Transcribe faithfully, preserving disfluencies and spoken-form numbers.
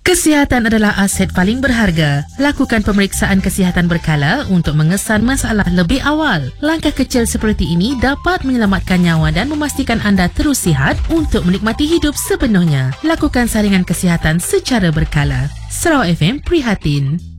Kesihatan adalah aset paling berharga. Lakukan pemeriksaan kesihatan berkala untuk mengesan masalah lebih awal. Langkah kecil seperti ini dapat menyelamatkan nyawa dan memastikan anda terus sihat untuk menikmati hidup sepenuhnya. Lakukan saringan kesihatan secara berkala. Sarawak F M Prihatin.